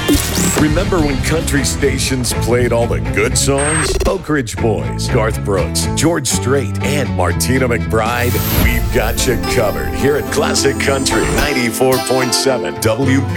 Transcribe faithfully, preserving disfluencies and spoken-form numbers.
Remember when country stations played all the good songs? Oak Ridge Boys, Garth Brooks, George Strait, and Martina McBride. We've got you covered here at Classic Country ninety-four point seven W B.